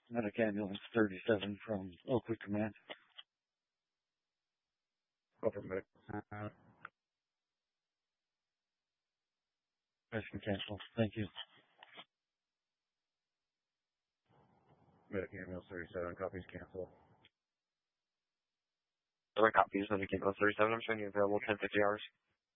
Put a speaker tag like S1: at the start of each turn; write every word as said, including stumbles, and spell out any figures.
S1: Medic Ambulance thirty-seven from Oakwood Command.
S2: Over medic.
S1: Uh, Mission cancel. Thank you.
S2: Medic Ambulance thirty-seven, copies cancel.
S3: Other copies, Medic Ambulance thirty-seven, I'm showing you available ten fifty hours.